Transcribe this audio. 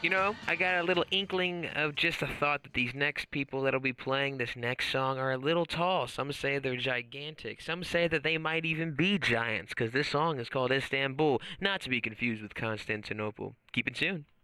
I got a little inkling of just a thought that these next people that'll be playing this next song are a little tall. Some say they're gigantic. Some say that they might even be giants, because this song is called Istanbul, not to be confused with Constantinople. Keep it tuned.